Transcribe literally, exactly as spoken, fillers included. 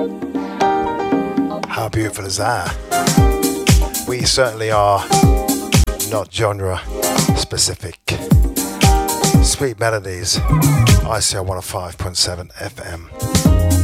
How beautiful is that? We certainly are not genre specific. Sweet melodies, I C R one oh five point seven F M.